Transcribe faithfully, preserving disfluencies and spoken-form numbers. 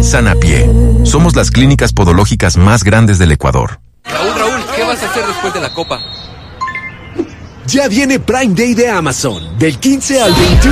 Sanapié. Somos las clínicas podológicas más grandes del Ecuador. Raúl, Raúl, ¿qué vas a hacer después de la copa? Ya viene Prime Day de Amazon, del quince al veintiuno.